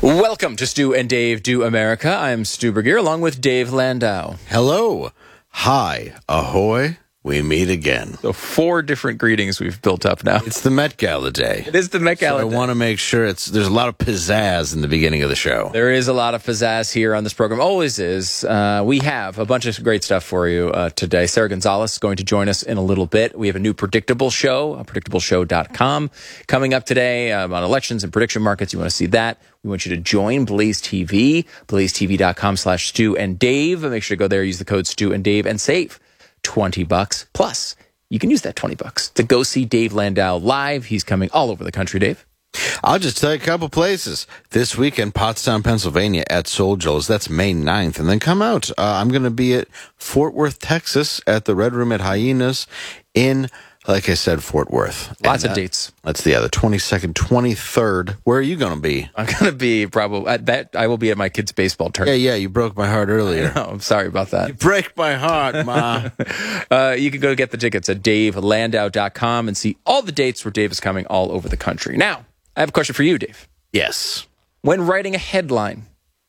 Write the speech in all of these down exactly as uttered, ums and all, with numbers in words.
Welcome to Stu and Dave Do America. I'm Stu Bergier along with Dave Landau. Hello. Hi. Ahoy. We meet again. So four different greetings we've built up now. It's the Met Gala day. It is the Met Gala so I day. want to make sure it's there's a lot of pizzazz in the beginning of the show. There is a lot of pizzazz here on this program. Always is. Uh, we have a bunch of great stuff for you uh, today. Sarah Gonzalez is going to join us in a little bit. We have a new Predictable Show, uh, predictable show dot com, coming up today um, on elections and prediction markets. You want to see that? We want you to join Blaze T V, blaze t v dot com slash Stu and Dave. Make sure to go there, use the code Stu and Dave, and save twenty bucks. Plus, you can use that twenty bucks to go see Dave Landau live. He's coming all over the country, Dave. I'll just tell you a couple places. This weekend, Pottstown, Pennsylvania at Soul Joe's. That's May ninth. And then come out. Uh, I'm going to be at Fort Worth, Texas at the Red Room at Hyenas in, like I said, Fort Worth. Lots and, of uh, dates. That's the other, twenty-second, twenty-third. Where are you going to be? I'm going to be probably at that. I will be at my kids' baseball Yeah, tournament. yeah, you broke my heart earlier. No, I'm sorry about that. You break my heart, Ma. Uh, you can go get the tickets at dave landau dot com and see all the dates where Dave is coming all over the country. Now, I have a question for you, Dave. Yes. When writing a headline,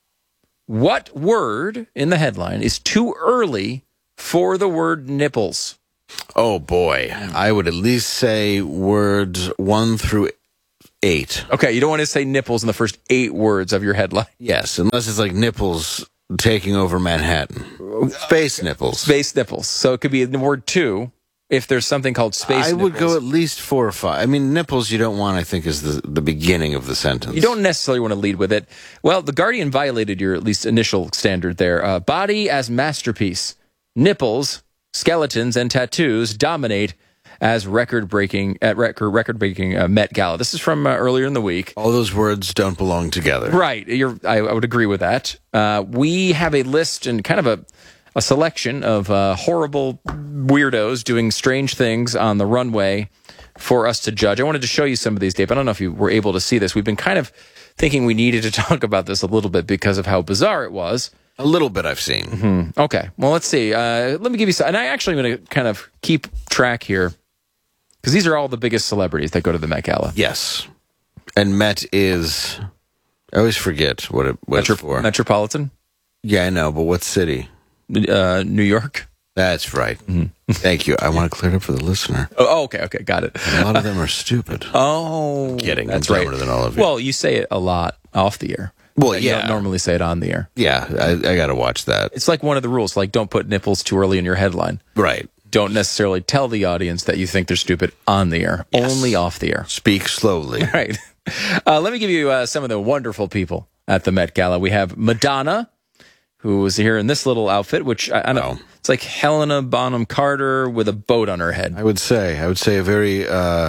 what word in the headline is too early for the word nipples? Oh, boy. I would at least say words one through eight. Okay, you don't want to say nipples in the first eight words of your headline. Yes, unless it's like nipples taking over Manhattan. Space nipples. Space nipples. So it could be the word two if there's something called space I nipples. would go at least four or five. I mean, nipples you don't want, I think, is the, the beginning of the sentence. You don't necessarily want to lead with it. Well, The Guardian violated your at least initial standard there. Uh, body as masterpiece. Nipples, skeletons, and tattoos dominate as record-breaking at record record-breaking uh, Met Gala. This is from uh, earlier in the week. All those words don't belong together. Right. You're, I, I would agree with that. Uh, we have a list and kind of a, a selection of uh, horrible weirdos doing strange things on the runway for us to judge. I wanted to show you some of these, Dave. I don't know if you were able to see this. We've been kind of thinking we needed to talk about this a little bit because of how bizarre it was. A little bit I've seen. Mm-hmm. Okay. Well, let's see. Uh, let me give you some. And I actually am going to kind of keep track here because these are all the biggest celebrities that go to the Met Gala. Yes. And Met is... I always forget what it was Metro- for. Metropolitan? Yeah, I know, but what city? Uh, New York? That's right. Mm-hmm. Thank you. I want to clear it up for the listener. Oh, oh, okay, okay, got it. A lot of them are stupid. Oh, I'm kidding. That's I'm right. dumber than all of you. Well, you say it a lot off the air. Well, You yeah. don't normally say it on the air. Yeah, I, I got to watch that. It's like one of the rules, like don't put nipples too early in your headline. Right. Don't necessarily tell the audience that you think they're stupid on the air, Yes. only off the air. Speak slowly. Right. Uh, let me give you uh, some of the wonderful people at the Met Gala. We have Madonna, who was here in this little outfit, which I, I don't know. Oh. It's like Helena Bonham Carter with a boat on her head. I would say. I would say a very uh,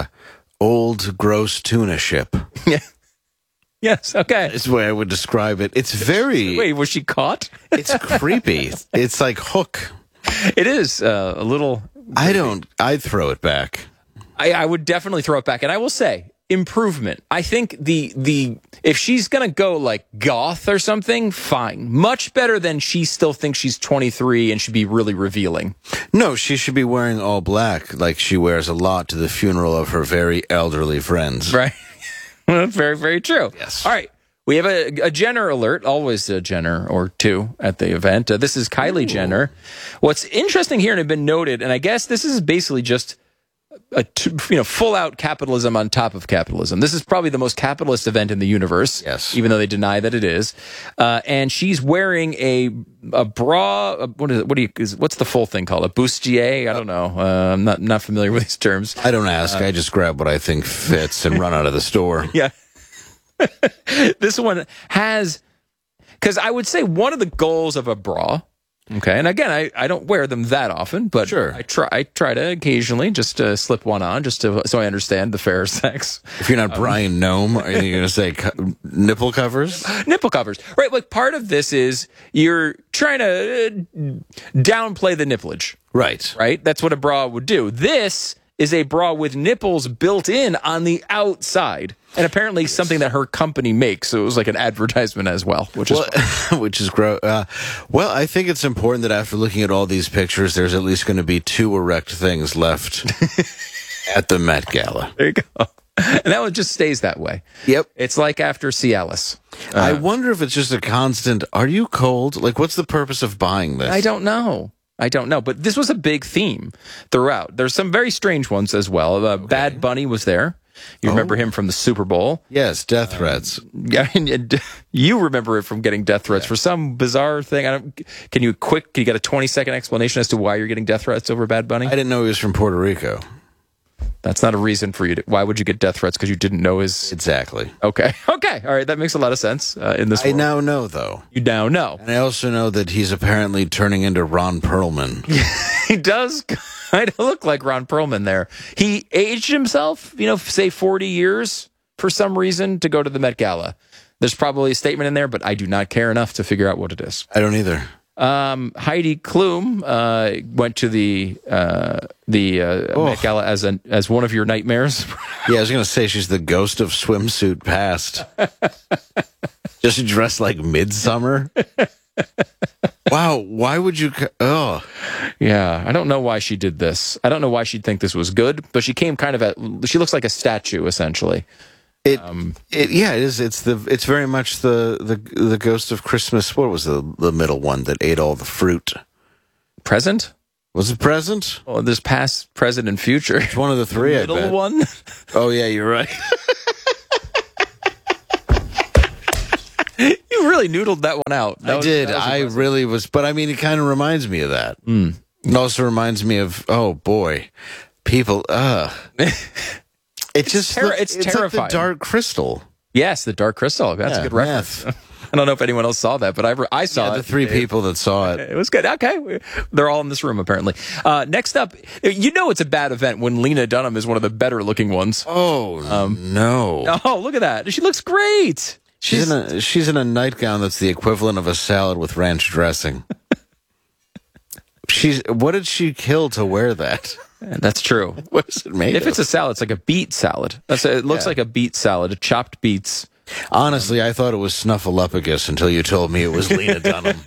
old, gross tuna ship. Yeah. Yes, okay. Is the way I would describe it. It's very... Wait, was she caught? It's creepy. It's like Hook. It is uh, a little... I don't... I'd throw it back. I, I would definitely throw it back. And I will say, improvement. I think the the if she's going to go like goth or something, fine. Much better than she still thinks she's twenty-three and should be really revealing. No, she should be wearing all black like she wears a lot to the funeral of her very elderly friends. Right? Very, very true. Yes. All right. We have a, a Jenner alert, always a Jenner or two at the event. Uh, this is Kylie Ooh. Jenner. What's interesting here and have been noted, and I guess this is basically just a t- you know full out capitalism on top of capitalism. This is probably the most capitalist event in the universe. Yes. Even though they deny that it is. Uh, and she's wearing a a bra. A, what is it? What do you? Is, what's the full thing called? A bustier? I don't know. Uh, I'm not not familiar with these terms. I don't ask. Uh, I just grab what I think fits and run out of the store. Yeah. This one has, because I would say one of the goals of a bra, okay, and again, I, I don't wear them that often, but sure. I try I try to occasionally just to slip one on, just to so I understand the fair sex. If you're not um, Brian Nome, are you going to say co- nipple covers? Nipple covers, right? Like part of this is you're trying to downplay the nipplage, right? Right. That's what a bra would do. This is a bra with nipples built in on the outside. And apparently yes. something that her company makes. So it was like an advertisement as well, which is well, which is gross. Uh, well, I think it's important that after looking at all these pictures, there's at least going to be two erect things left at the Met Gala. There you go. And that one just stays that way. Yep. It's like after Cialis. Uh, I wonder if it's just a constant, are you cold? Like, what's the purpose of buying this? I don't know. I don't know. But this was a big theme throughout. There's some very strange ones as well. Uh, okay. Bad Bunny was there. You remember oh. him from the Super Bowl? Yes, death threats. Yeah, um, you remember it from getting death threats yeah. for some bizarre thing. I don't. Can you quick? Can you get a twenty second explanation as to why you're getting death threats over Bad Bunny? I didn't know he was from Puerto Rico. That's not a reason for you to. Why would you get death threats? Because you didn't know his. Exactly. Okay. Okay. All right. That makes a lot of sense uh, in this. I world. now know, though. You now know, and I also know that he's apparently turning into Ron Perlman. He does kind of look like Ron Perlman there. He aged himself, you know, say forty years for some reason to go to the Met Gala. There's probably a statement in there, but I do not care enough to figure out what it is. I don't either. Um, Heidi Klum uh, went to the uh, the uh, oh. Met Gala as an as one of your nightmares. Yeah, I was going to say she's the ghost of swimsuit past. Just dressed like Midsummer. Wow, why would you? Oh, yeah. I don't know why she did this. I don't know why she'd think this was good, but she came kind of at. She looks like a statue, essentially. It, um, it, yeah, it is. It's the. It's very much the the the ghost of Christmas. What was the the middle one that ate all the fruit? Present. Was it present? Oh, there's past, present, and future. It's one of the three. The middle I bet. one. Oh yeah, you're right. You really noodled that one out. That I was, did. I really was, but I mean, it kind of reminds me of that. Mm. It also reminds me of, oh boy, people. Uh It it's just ter- looks, it's, it's terrifying. Like the Dark Crystal. Yes, the Dark Crystal. That's yeah, a good reference. I don't know if anyone else saw that, but I, I saw yeah, it. The three people that saw it. It was good. Okay. They're all in this room, apparently. Uh, next up, you know it's a bad event when Lena Dunham is one of the better looking ones. Oh, um, no. Oh, look at that. She looks great. She's, she's in a she's in a nightgown that's the equivalent of a salad with ranch dressing. She's what did she kill to wear that? That's true. What is it made If of? it's a salad, it's like a beet salad. That's a, it looks yeah. like a beet salad, chopped beets. Honestly, I thought it was Snuffleupagus until you told me it was Lena Dunham.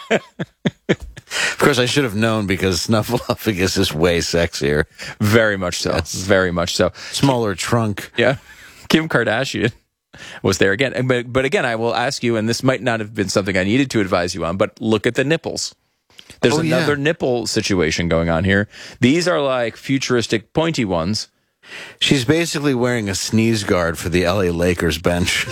Of course, I should have known because Snuffleupagus is way sexier. Very much so. Yes. Very much so. Smaller trunk. Yeah. Kim Kardashian was there again. But, but again, I will ask you, and this might not have been something I needed to advise you on, but look at the nipples. There's oh, another yeah. nipple situation going on here. These are like futuristic pointy ones. She's basically wearing a sneeze guard for the L A Lakers bench.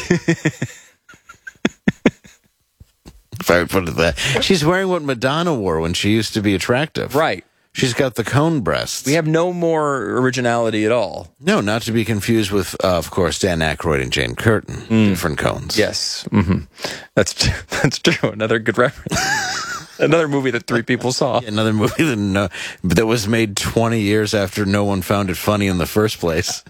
If I would put it that. She's wearing what Madonna wore when she used to be attractive. Right. She's got the cone breasts. We have no more originality at all. No, not to be confused with, uh, of course, Dan Aykroyd and Jane Curtin. Mm. Different cones. Yes. Mm-hmm. That's, that's true. Another good reference. Another movie that three people saw. Yeah, another movie that, no, that was made twenty years after no one found it funny in the first place.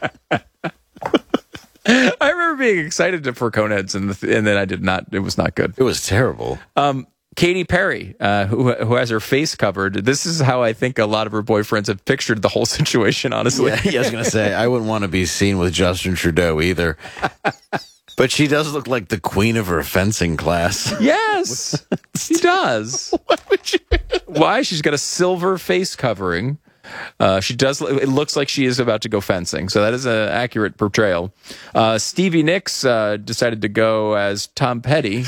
I remember being excited for Coneheads, and, the, and then I did not. It was not good. It was terrible. Um, Katy Perry, uh, who who has her face covered. This is how I think a lot of her boyfriends have pictured the whole situation, honestly. Yeah, yeah, I was going to say, I wouldn't want to be seen with Justin Trudeau either. But she does look like the queen of her fencing class. Yes, she does. Why would you? Why? She's got a silver face covering. Uh, she does. It looks like she is about to go fencing, so that is an accurate portrayal. Uh, Stevie Nicks uh, decided to go as Tom Petty.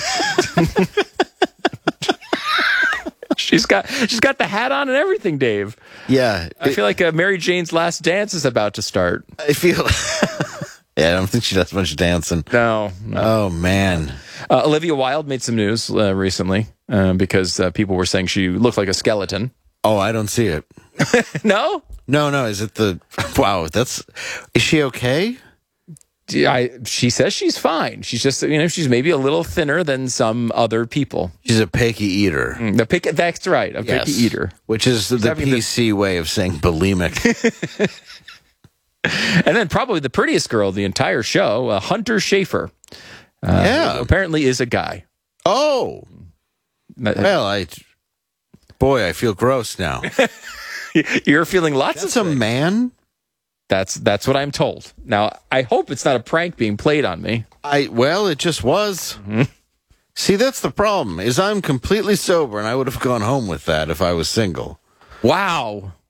she's got she's got the hat on and everything, Dave. Yeah, I it, feel like uh, Mary Jane's Last Dance is about to start. I feel. Yeah, I don't think she does much dancing. No. no. Oh, man. Uh, Olivia Wilde made some news uh, recently uh, because uh, people were saying she looked like a skeleton. Oh, I don't see it. No? No, no. Is it the... Wow, that's... Is she okay? I, she says she's fine. She's just, you know, she's maybe a little thinner than some other people. She's a picky eater. Mm, the pick, that's right, a yes. picky eater. Which is the, the P C the... way of saying bulimic. And then probably the prettiest girl of the entire show, uh, Hunter Schafer. Uh, yeah. Apparently is a guy. Oh. Well, I... Boy, I feel gross now. You're feeling lots That's of That's a man? That's that's what I'm told. Now, I hope it's not a prank being played on me. I Well, it just was. Mm-hmm. See, that's the problem, is I'm completely sober, and I would have gone home with that if I was single. Wow.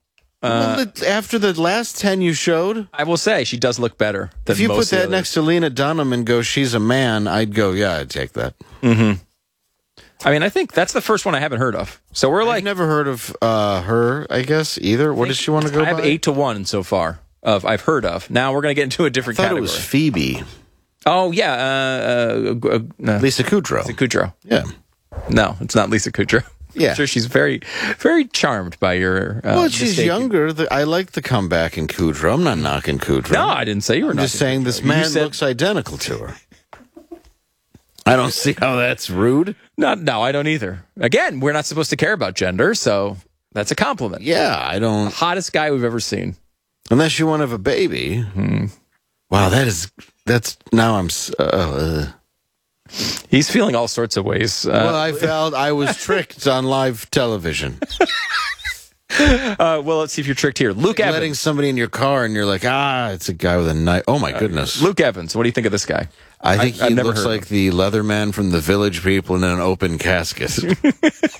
well, it- after the last ten you showed, I will say she does look better than if you most put of the that others. next to Lena Dunham and go, she's a man, I'd go, yeah, I'd take that. I mean, I think that's the first one I haven't heard of. So we're like, I've never heard of uh, her, I guess, either. What does she want to go I have by? eight to one so far of I've heard of. Now we're going to get into a I different thought category. it was Phoebe. Oh yeah, uh, uh, uh, no. Lisa Kudrow. Lisa Kudrow. Yeah. No, it's not Lisa Kudrow. Yeah. I'm sure she's very, very charmed by your. Uh, Well, she's mistaken- younger. The- I like the comeback in Kudrow. I'm not knocking Kudrow. No, I didn't say you were. I'm not just saying this You man said- looks identical to her. I don't see how that's rude. Not, no, I don't either. Again, we're not supposed to care about gender, so that's a compliment. Yeah, I don't. Hottest guy we've ever seen. Unless you want to have a baby. Hmm. Wow, that is. That's. Now I'm. s- Uh, He's feeling all sorts of ways. Uh, well, I felt I was tricked on live television. uh, well, let's see if you're tricked here. Luke Letting Evans. somebody in your car and you're like, ah, it's a guy with a knife. Oh, my goodness. Luke Evans. What do you think of this guy? I think I- I've he never looks heard of like the leather man from the Village People in an open casket. It's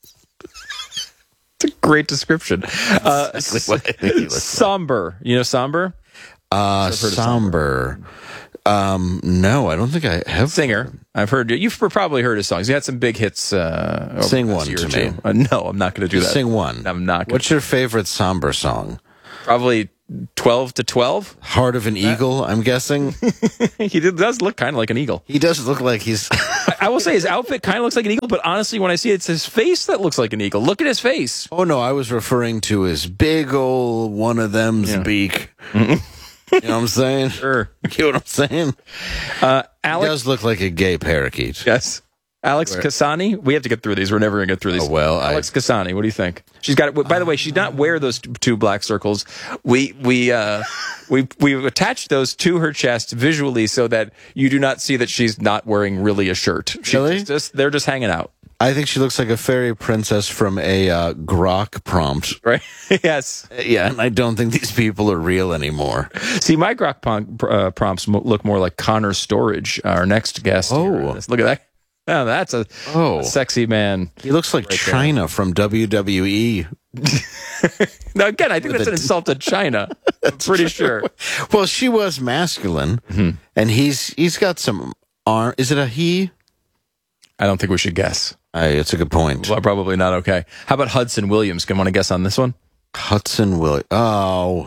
a great description. Uh, Exactly what I think he looks like. somber. You know somber? Uh, somber. Um, no, I don't think I have. Singer. I've heard. You've probably heard his songs. He had some big hits. Uh, over Sing the one last year to or me. two. Uh, no, I'm not going to do Just that. sing one. I'm not. Gonna, What's your favorite somber song? probably twelve to twelve. Heart of an Eagle, I'm guessing. He did, does look kind of like an eagle. He does look like he's. I, I will say his outfit kind of looks like an eagle, but honestly, when I see it, it's his face that looks like an eagle. Look at his face. Oh, no, I was referring to his big old one of them's Yeah. beak. You know what I'm saying? Sure. You know what I'm saying? Uh, He Alex. does look like a gay parakeet. Yes. Alex Where- Kasani. We have to get through these. We're never going to get through these. Oh, well, I- Alex Kasani. What do you think? She's got it. By the way, she's not wear those t- two black circles. We we uh, we we attached those to her chest visually so that you do not see that she's not wearing really a shirt. She's Really? Just they're just hanging out. I think she looks like a fairy princess from a uh, Grok prompt. Right? Yes. Yeah, and I don't think these people are real anymore. See, my grok pom- uh, prompts mo- look more like Connor Storage, our next guest. Oh. here. Look at that. Oh, that's a, Oh. a sexy man. He looks like China from W W E. Now, again, I think that's an insult to China. I'm pretty sure. Well, she was masculine, and he's he's got some arm. Is it a he? I don't think we should guess. Uh, it's a good point. Well, probably not okay. How about Hudson Williams? Can want to guess on this one? Hudson Will. Oh,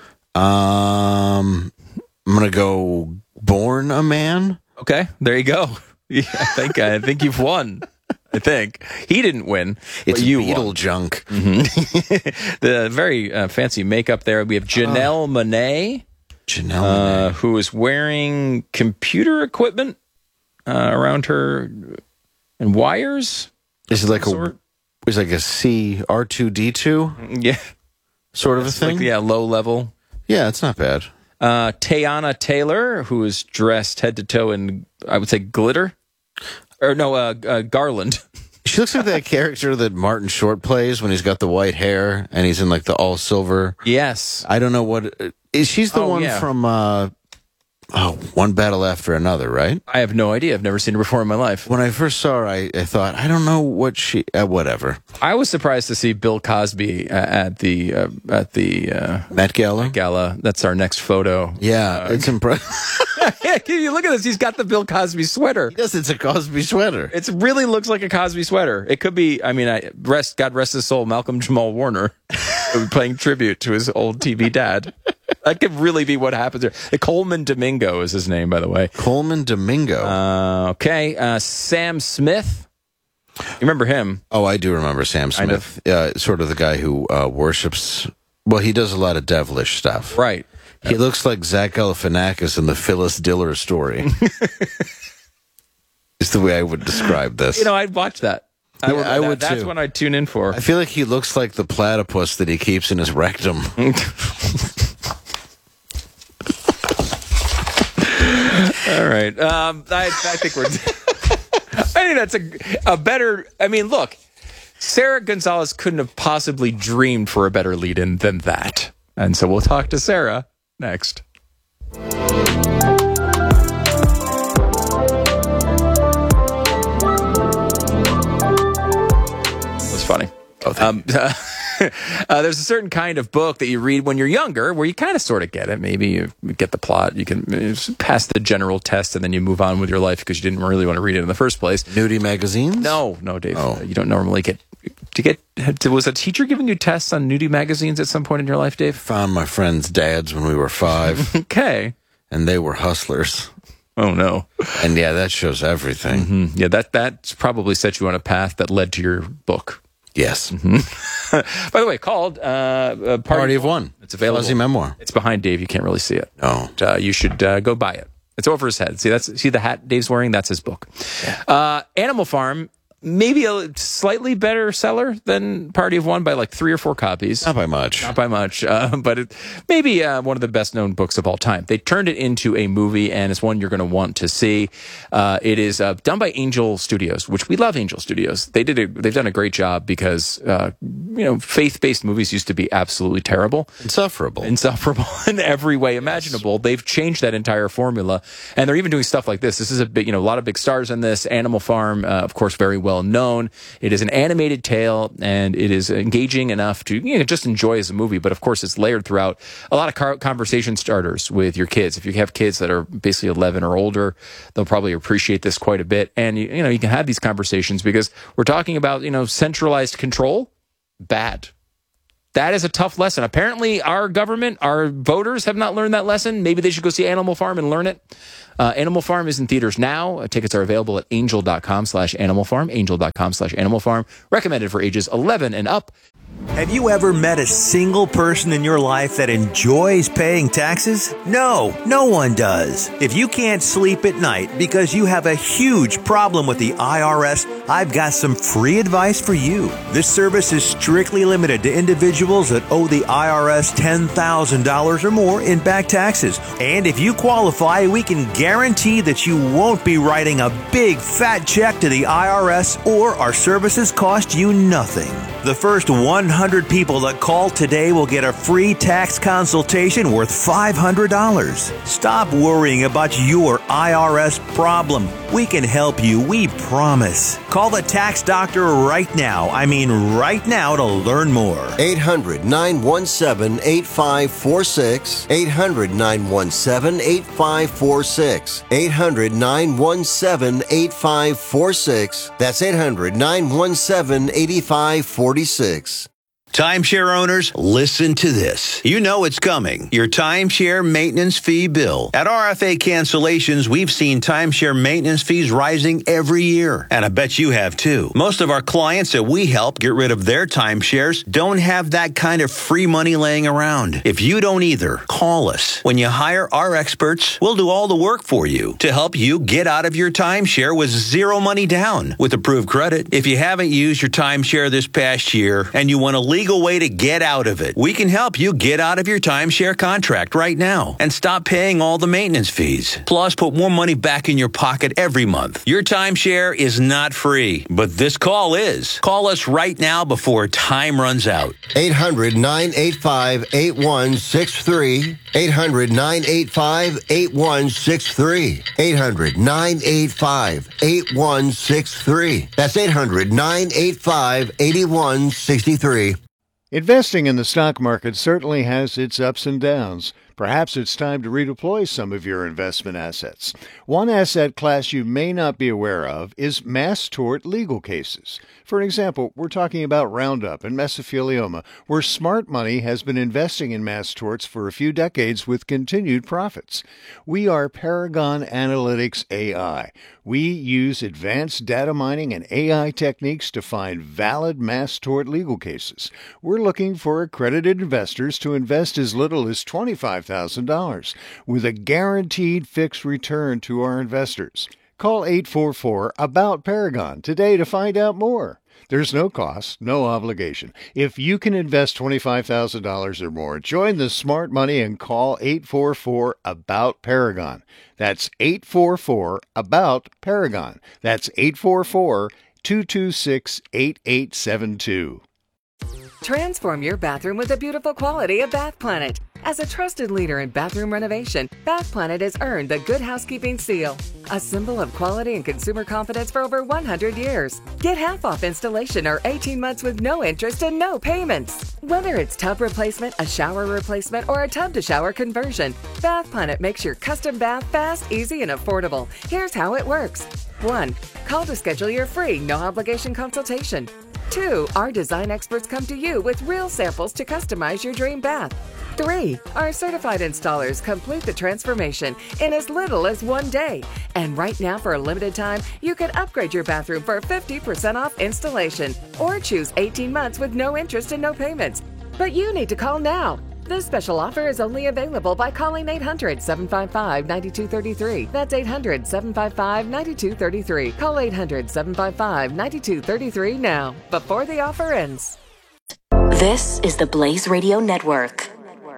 um, I'm gonna go. Born a Man. Okay, there you go. Yeah, I think I think you've won. I think he didn't win. It's but you Beetle won. junk. The very uh, fancy makeup there. We have Janelle Monáe, Janelle uh, Monáe. who is wearing computer equipment uh, around her and wires. Is it like a? sort. Is it like a C R two D two Yeah, sort of a it's thing? like yeah, low level. Yeah, it's not bad. Uh, Teyana Taylor, who is dressed head to toe in, I would say, glitter. Or no, uh, uh, garland. She looks like that character that Martin Short plays when he's got the white hair and he's in like the all silver. Yes. I don't know what is. She's the Oh, one yeah. from uh, oh, One Battle After Another, right? I have no idea. I've never seen her before in my life. When I first saw her, I, I thought I don't know what she. Uh, whatever. I was surprised to see Bill Cosby uh, at the uh, at the uh, Met Gala. gala. That's our next photo. Yeah, it's impressive. Yeah, can you look at this? He's got the Bill Cosby sweater. Yes, it's a Cosby sweater. It really looks like a Cosby sweater. It could be. I mean, I rest God rest his soul, Malcolm Jamal Warner, paying tribute to his old T V dad. That could really be what happens there. Coleman Domingo is his name, by the way. Coleman Domingo. Uh, okay, uh, Sam Smith. You remember him? oh, I do remember Sam Kind Smith. Uh, sort of the guy who uh, worships. Well, he does a lot of devilish stuff. Right. He looks like Zach Galifianakis in the Phyllis Diller story. Is the way I would describe this. You know, I'd watch that. I Yeah, would, I would That's too. what I'd tune in for. I feel like he looks like the platypus that he keeps in his rectum. All right. Um, I, I think we're. I think that's a, a better. I mean, look, Sarah Gonzalez couldn't have possibly dreamed for a better lead in than that. And so we'll talk to Sarah next. That's funny. Oh, Um, uh, there's a certain kind of book that you read when you're younger where you kind of sort of get it. Maybe you get the plot, you can pass the general test, and then you move on with your life because you didn't really want to read it in the first place. Nudie magazines? No, no, Dave. Oh. You don't normally get... To get was a teacher giving you tests on nudie magazines at some point in your life, Dave? Found my friends' dads when we were five. Okay. And they were hustlers. Oh, no. And yeah, that shows everything. Mm-hmm. Yeah, that that's probably set you on a path that led to your book. Yes. Mm-hmm. By the way, called uh, Party, Party of One. It's available. Fuzzy memoir. It's behind Dave. You can't really see it. No. Uh, you should uh, go buy it. It's over his head. See, that's see the hat Dave's wearing? That's his book. Yeah. Uh, Animal Farm. Maybe a slightly better seller than Party of One by like three or four copies. Not by much. Not by much, uh, but it, maybe uh, one of the best known books of all time. They turned it into a movie, and it's one you're going to want to see. Uh, it is uh, done by Angel Studios, which we love. Angel Studios. They did. A, they've done a great job because uh, you know faith-based movies used to be absolutely terrible, insufferable, insufferable in every way imaginable. Yes. They've changed that entire formula, and they're even doing stuff like this. This is a big, you know, a lot of big stars in this. Animal Farm, uh, of course, very well known. It is an animated tale, and it is engaging enough to you know, just enjoy as a movie. But of course, it's layered throughout a lot of car- conversation starters with your kids. If you have kids that are basically eleven or older, they'll probably appreciate this quite a bit. And you, you know, you can have these conversations because we're talking about you know centralized control. Bad. That is a tough lesson. Apparently, our government, our voters have not learned that lesson. Maybe they should go see Animal Farm and learn it. Uh, Animal Farm is in theaters now. Uh, tickets are available at angel.com slash Animal Farm, angel.com slash Animal Farm. Recommended for ages eleven and up. Have you ever met a single person in your life that enjoys paying taxes? No, no one does. If you can't sleep at night because you have a huge problem with the I R S, I've got some free advice for you. This service is strictly limited to individuals that owe the I R S ten thousand dollars or more in back taxes. And if you qualify, we can guarantee that you won't be writing a big fat check to the I R S, or our services cost you nothing. The first one hundred people that call today will get a free tax consultation worth five hundred dollars. Stop worrying about your I R S problem. We can help you, we promise. Call the tax doctor right now. I mean right now to learn more. eight hundred, nine one seven, eight five four six. eight hundred, nine one seven, eight five four six. eight hundred, nine one seven, eight five four six. That's eight hundred, nine one seven, eight five four six. Timeshare owners, listen to this. You know it's coming. Your timeshare maintenance fee bill. At R F A Cancellations, we've seen timeshare maintenance fees rising every year. And I bet you have too. Most of our clients that we help get rid of their timeshares don't have that kind of free money laying around. If you don't either, call us. When you hire our experts, we'll do all the work for you to help you get out of your timeshare with zero money down with approved credit. If you haven't used your timeshare this past year and you want to legal way to get out of it, we can help you get out of your timeshare contract right now and stop paying all the maintenance fees. Plus, put more money back in your pocket every month. Your timeshare is not free, but this call is. Call us right now before time runs out. eight hundred, nine eight five, eight one six three. eight hundred, nine eight five, eight one six three. eight hundred, nine eight five, eight one six three. That's eight hundred, nine eight five, eight one six three. Investing in the stock market certainly has its ups and downs. Perhaps it's time to redeploy some of your investment assets. One asset class you may not be aware of is mass tort legal cases. For example, we're talking about Roundup and mesothelioma, where smart money has been investing in mass torts for a few decades with continued profits. We are Paragon Analytics A I. We use advanced data mining and A I techniques to find valid mass tort legal cases. We're looking for accredited investors to invest as little as twenty-five thousand dollars, with a guaranteed fixed return to our investors. Call eight four four, A B O U T, Paragon today to find out more. There's no cost, no obligation. If you can invest twenty-five thousand dollars or more, join the smart money and call eight four four, A B O U T, Paragon. That's eight four four, A B O U T, Paragon. That's eight four four, two two six, eight eight seven two. Transform your bathroom with the beautiful quality of Bath Planet. As a trusted leader in bathroom renovation, Bath Planet has earned the Good Housekeeping seal, a symbol of quality and consumer confidence for over one hundred years. Get half off installation or eighteen months with no interest and no payments. Whether it's tub replacement, a shower replacement, or a tub-to-shower conversion, Bath Planet makes your custom bath fast, easy, and affordable. Here's how it works. One, call to schedule your free, no-obligation consultation. Two, our design experts come to you with real samples to customize your dream bath. Three, our certified installers complete the transformation in as little as one day. And right now, for a limited time, you can upgrade your bathroom for fifty percent off installation or choose eighteen months with no interest and no payments. But you need to call now. This special offer is only available by calling eight hundred, seven five five, nine two three three. That's eight hundred, seven five five, nine two three three. Call eight hundred, seven five five, nine two three three now, before the offer ends. This is the Blaze Radio Network.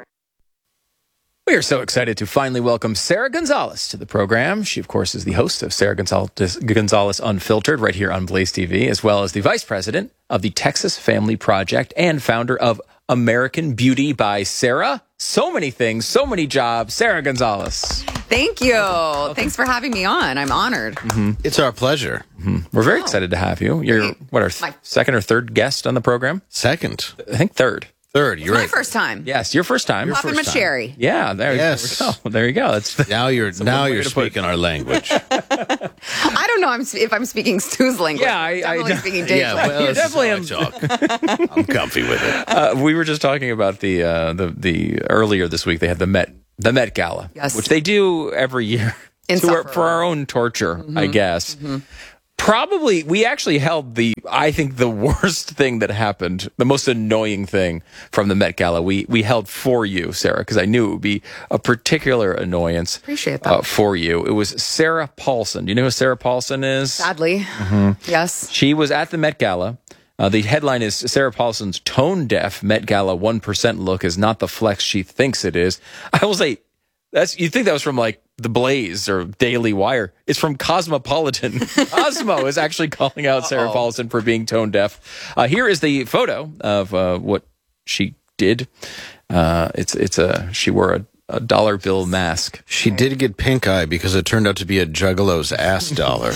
We are so excited to finally welcome Sara Gonzales to the program. She, of course, is the host of Sara Gonzales, Gonzales Unfiltered right here on Blaze T V, as well as the vice president of the Texas Family Project and founder of American Beauty by Sara. So many things, so many jobs. Sara Gonzales. Thank you. Welcome. Thanks for having me on. I'm honored. Mm-hmm. It's our pleasure. Mm-hmm. We're very oh. excited to have you. You're, what, our My- second or third guest on the program? Second. I think third. Third, you're it's right. my first time. Yes, your first time. Popping my cherry. Yeah, there, yes. there we go. There you go. That's the, now you're now you're speaking our language. I don't know if I'm speaking Stu's language. Yeah, I, definitely I speaking Dave's yeah, language. well, you definitely am. Talk. I'm comfy with it. Uh, we were just talking about the uh, the the earlier this week. They had the Met the Met Gala, yes. which they do every year to our, for our own torture, mm-hmm. I guess. Mm-hmm. Probably, we actually held the, I think, the worst thing that happened, the most annoying thing from the Met Gala. We we held for you, Sara, because I knew it would be a particular annoyance. Appreciate that. Uh, for you. It was Sarah Paulson. Do you know who Sarah Paulson is? Sadly. Mm-hmm. Yes. She was at the Met Gala. Uh, the headline is Sarah Paulson's tone-deaf Met Gala one percent look is not the flex she thinks it is. I will say, that's you'd think that was from like The Blaze or Daily Wire. It's from Cosmopolitan. Cosmo is actually calling out Sarah Uh-oh. Paulson for being tone deaf. Uh, here is the photo of uh, what she did. Uh, it's it's a she wore a, a dollar bill mask. She did get pink eye because it turned out to be a juggalo's ass dollar.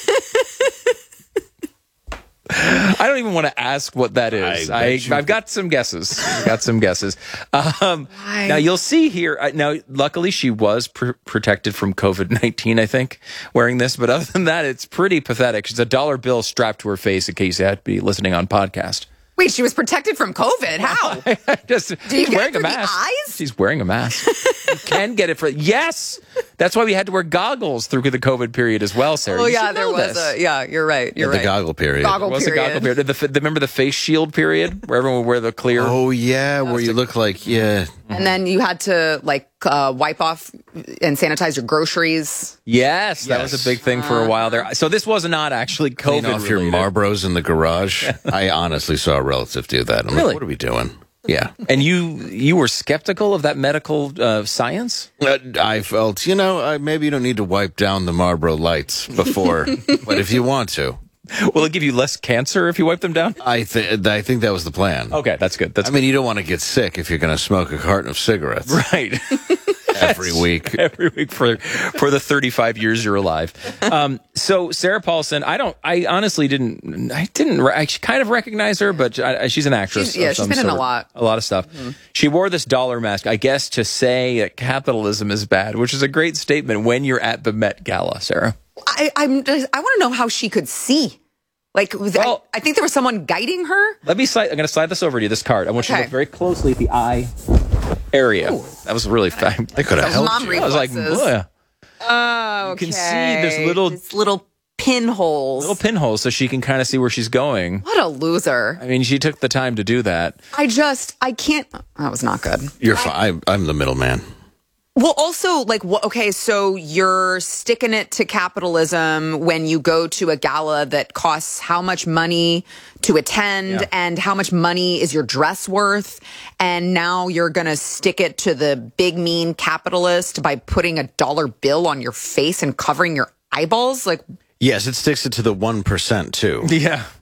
I don't even want to ask what that is. I, I, I've got some guesses. I've got some guesses. Um, now, you'll see here. Uh, now, luckily, she was pr- protected from COVID nineteen, I think, wearing this. But other than that, it's pretty pathetic. She's a dollar bill strapped to her face in case you had to be listening on podcast. Wait, she was protected from COVID? How? Just, Do you she's get wearing it a through mask. the eyes? She's wearing a mask. You can get it for yes. That's why we had to wear goggles through the COVID period as well, Sara. Oh you yeah, there was this. a yeah. You're right. You're the right. goggle period. Goggle There was period. a goggle period. The, the, remember the face shield period where everyone would wear the clear. Oh yeah, where you look like yeah. And then you had to like uh, wipe off and sanitize your groceries. Yes, that Yes. was a big thing for a while there. So this was not actually Clean COVID off your related. Marlboros in the garage. I honestly saw a relative do that. I'm Really? like, what are we doing? Yeah. And you you were skeptical of that medical uh, science? Uh, I felt, you know, uh, maybe you don't need to wipe down the Marlboro lights before, but if you want to. Will it give you less cancer if you wipe them down? I, th- I think that was the plan. Okay, that's good. That's I mean, you don't want to get sick if you're going to smoke a carton of cigarettes right. every week. Every week for for the thirty-five years you're alive. Um, so Sarah Paulson, I don't, I honestly didn't, I didn't, I kind of recognize her, but I, she's an actress. She's, yeah, of she's some been in sort. a lot. A lot of stuff. Mm-hmm. She wore this dollar mask, I guess, to say that capitalism is bad, which is a great statement when you're at the Met Gala, Sarah. I I'm just, I want to know how she could see. Like, was, Well- I, I think there was someone guiding her. Let me slide, I'm going to slide this over to you, this card. I want you to Okay. look very closely at the eye area. Ooh. That was really fun. They could have Those helped mom you. I was like, reflexes. "Ugh." Oh, You can see there's little- There's little pinholes. Little pinholes so she can kind of see where she's going. What a loser. I mean, she took the time to do that. I just, I can't. That was not good. You're fine. I'm the middleman. Well, also, like, wh- okay, so you're sticking it to capitalism when you go to a gala that costs how much money to attend Yeah. and how much money is your dress worth. And now you're going to stick it to the big, mean capitalist by putting a dollar bill on your face and covering your eyeballs. Like, Yes, it sticks it to the one percent too. Yeah.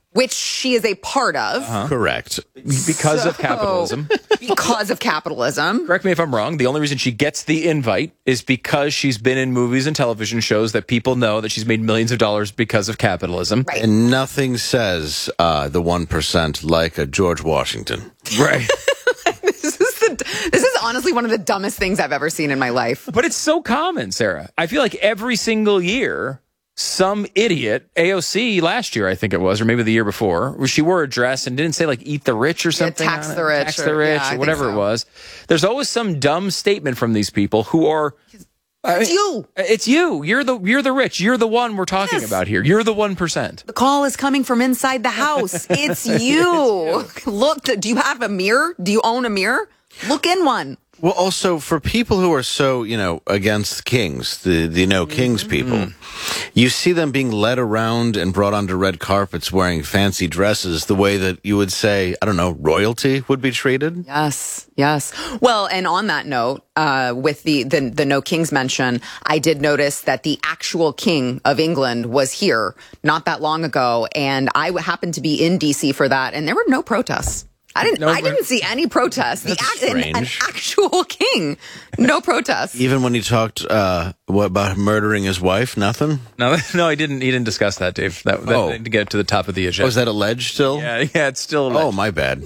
which she is a part of. Uh-huh. Correct. Because So- of capitalism. Because of capitalism. Correct me if I'm wrong. The only reason she gets the invite is because she's been in movies and television shows that people know that she's made millions of dollars because of capitalism. Right. And nothing says uh, the one percent like a George Washington. Right. This is the, this is honestly one of the dumbest things I've ever seen in my life. But it's so common, Sarah. I feel like every single year, some idiot, A O C last year, I think it was, or maybe the year before, where she wore a dress and didn't say like "eat the rich" or something. tax on it. the rich tax or- the rich, yeah, I or think whatever so. it was. There's always some dumb statement from these people who are. It's you. It's you. You're the you're the rich. You're the one we're talking Yes. about here. You're the one percent. The call is coming from inside the house. It's you. Look, do you have a mirror? Do you own a mirror? Look in one. Well, also for people who are so, you know, against kings, the, the no kings people, you see them being led around and brought onto red carpets wearing fancy dresses the way that you would say, I don't know, royalty would be treated. Yes, yes. Well, and on that note, uh, with the, the the no kings mention, I did notice that the actual king of England was here not that long ago, and I happened to be in D C for that, and there were no protests. I didn't. No, I didn't see any protests. The That's act- an, an strange. actual king, no protests. Even when he talked uh, what about murdering his wife, nothing? No, no, I didn't. He didn't discuss that, Dave. That, that Oh. to get to the top of the agenda. Was that alleged still? Yeah, yeah. It's still. Oh, my bad.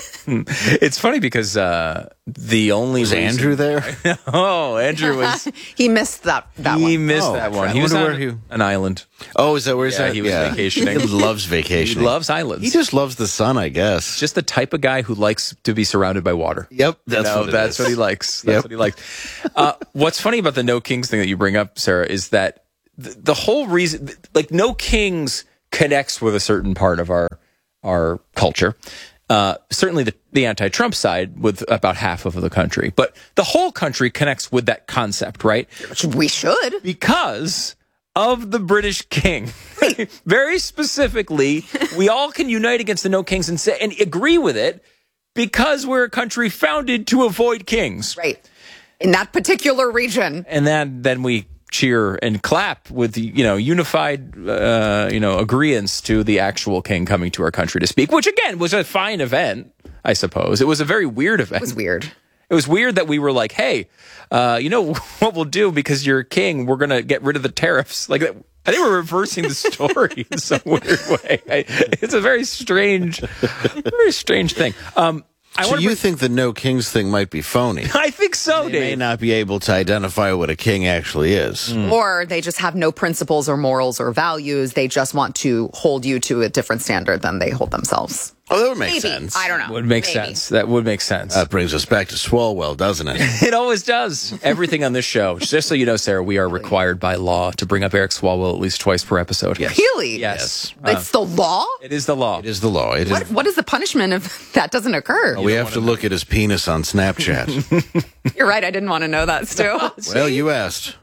It's funny because uh, the only Was reason- Andrew there? Oh, Andrew was. He missed that that he one. missed Oh, that one. I He was wonder on where he- an island. Oh, is that where he's Yeah, at? he was vacationing. He loves He vacationing. loves islands. He just loves the sun, I guess. just the type of guy who likes to be surrounded by water. Yep, that's You know, what it that's is. what he likes. That's Yep. what he likes. Uh, what's funny about the no kings thing that you bring up, Sarah, is that the, the whole reason, like no kings, connects with a certain part of our our culture. Uh, certainly the, the anti-Trump side with about half of the country, but the whole country connects with that concept, right? We should. Because of the British king. Very specifically, we all can unite against the no kings and say and agree with it because we're a country founded to avoid kings. Right. In that particular region. And then then we cheer and clap with you know unified uh, you know agreeance to the actual king coming to our country to speak, which again was a fine event, I suppose. It was a very weird event. It was weird. It was weird that we were like, hey, uh, you know what we'll do because you're a king, we're going to get rid of the tariffs. Like, I think we're reversing the story in some weird way. I, it's a very strange, very strange thing. Um, I So wanna you bring- think the no kings thing might be phony? I think so, They may Dave. not be able to identify what a king actually is. Or they just have no principles or morals or values. They just want to hold you to a different standard than they hold themselves. Oh, that would make Maybe. sense. I don't know. Would make Maybe. sense. That would make sense. That brings us back to Swalwell, doesn't it? It always does. Everything on this show. Just so you know, Sarah, we are required by law to bring up Eric Swalwell at least twice per episode. Yes. Really? Yes. It's the law? It is the law. It is the law. It is. What, what is the punishment if that doesn't occur? we have to look at his penis on Snapchat. You're right. I didn't want to know that, Stu. Well, you asked.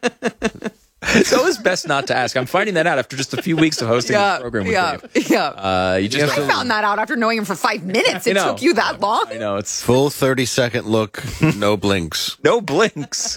It's always best not to ask. I'm finding that out after just a few weeks of hosting yeah, this program with yeah, Dave. yeah. Uh, you just I found that out after knowing him for five minutes. I It know. took you that long? I know it's Full thirty second look, no blinks. no blinks.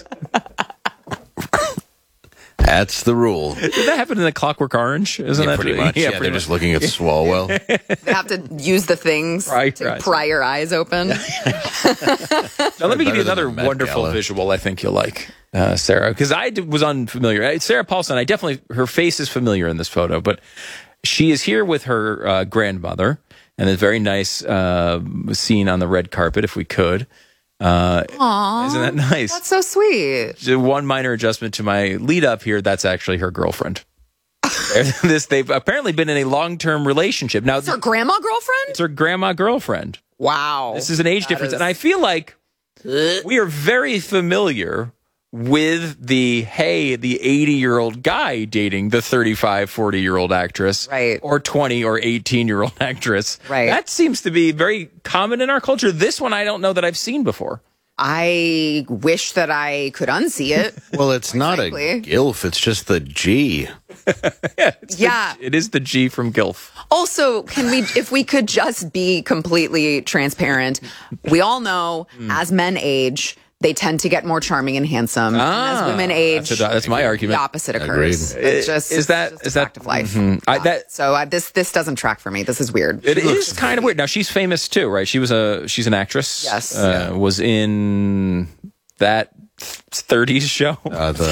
That's the rule. Did that happen in the Clockwork Orange? Isn't Yeah, that pretty much. Yeah, pretty they're much. just looking at Swalwell. They have to use the things Pry your to eyes pry your eyes open. Now let me give you Better than another the Met wonderful Gala. visual. I think you'll like, uh, Sarah, because I d- was unfamiliar. Uh, Sarah Paulson. I definitely her face is familiar in this photo, but she is here with her uh, grandmother, and a very nice uh, scene on the red carpet. If we could. Uh, Aww. Isn't that nice? That's so sweet. Just one minor adjustment to my lead up here. That's actually her girlfriend. this they've apparently been in a long term relationship. Now It's her grandma girlfriend? it's her grandma girlfriend. Wow. This is an age That difference, is- and I feel like we are very familiar with the hey, the eighty year old guy dating the thirty-five, forty year old actress, Right. or twenty or eighteen year old actress. Right. That seems to be very common in our culture. This one I don't know that I've seen before. I wish that I could unsee it. Well, it's not frankly. a gilf, it's just the G. Yeah. It is the G from Gilf. Also, can we, if we could just be completely transparent, we all know Hmm. as men age, they tend to get more charming and handsome. Ah, and as women age, that's, a, that's my argument. the opposite occurs. Agreed. It's just Is that- it's just is a that- fact of life? mhm. I- Yeah. that- so uh, this this doesn't track for me. This is weird. It is kind of weird. Now she's famous too, right? She was a she's an actress. Yes. uh, was in that thirties show. Uh, the,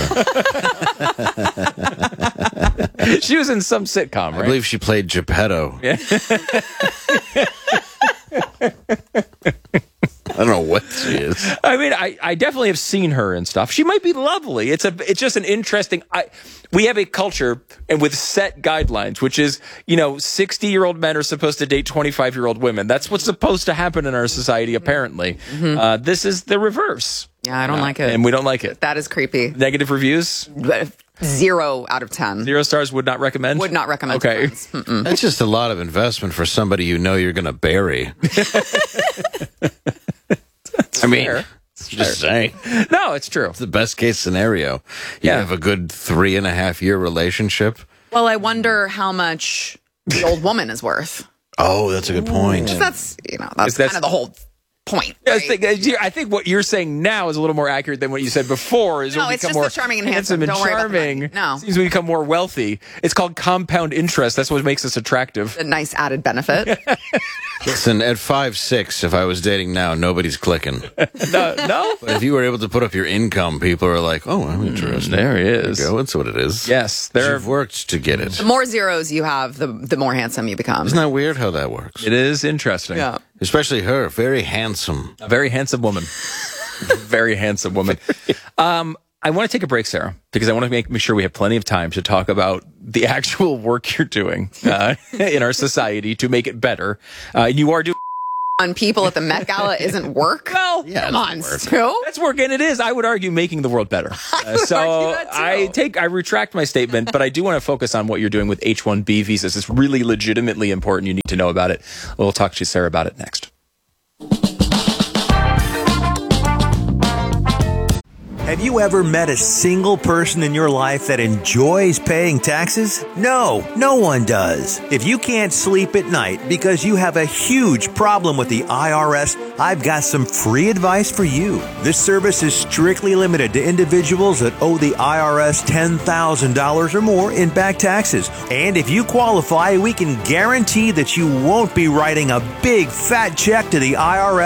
She was in some sitcom, I right? believe she played Geppetto. I don't know what she is. I mean, I, I definitely have seen her and stuff. She might be lovely. It's a it's just an interesting. I we have a culture and with set guidelines, which is you know sixty year old men are supposed to date twenty five year old women. That's what's supposed to happen in our society. Apparently, Mm-hmm. uh, this is the reverse. Yeah, I don't like it. and we don't like it. That is creepy. Negative reviews, Zero out of ten. zero stars. Would not recommend. Would not recommend. to Okay. friends. Mm-mm. That's just a lot of investment for somebody you know you're going to bury. I mean, fair. just saying. No, it's true. The best case scenario. You Yeah. have a good three and a half year relationship. Well, I wonder how much the old woman is worth. Oh, that's a good point. That's you know that's, That's- kind of the whole point. I right? think, I think what you're saying now is a little more accurate than what you said before. Is No, we it's become just more the charming and handsome handsome. and Don't worry about the charming. money. No. Seems we become more wealthy. It's called compound interest. That's what makes us attractive. A nice added benefit. Listen, at five six, if I was dating now, nobody's clicking. No, no? But if you were able to put up your income, people are like, oh, I'm interested. There he There is. you go. That's what it is. Yes, there. You've worked to get it. The more zeros you have, the the more handsome you become. Isn't that weird how that works? It is interesting. Yeah. Especially her, very handsome. A very handsome woman. Very handsome woman. Um, I want to take a break, Sarah, because I want to make, make sure we have plenty of time to talk about the actual work you're doing uh, in our society to make it better. Uh, you are doing. On people at the Met Gala isn't work. Well, Yeah, Come on, Stu. that's work, and it is. I would argue making the world better. Uh, so argue that too. I take, I retract my statement, but I do want to focus on what you're doing with H one B visas. It's really legitimately important. You need to know about it. We'll talk to Sarah about it next. Have you ever met a single person in your life that enjoys paying taxes? No, no one does. If you can't sleep at night because you have a huge problem with the I R S, I've got some free advice for you. This service is strictly limited to individuals that owe the I R S ten thousand dollars or more in back taxes. And if you qualify, we can guarantee that you won't be writing a big fat check to the I R S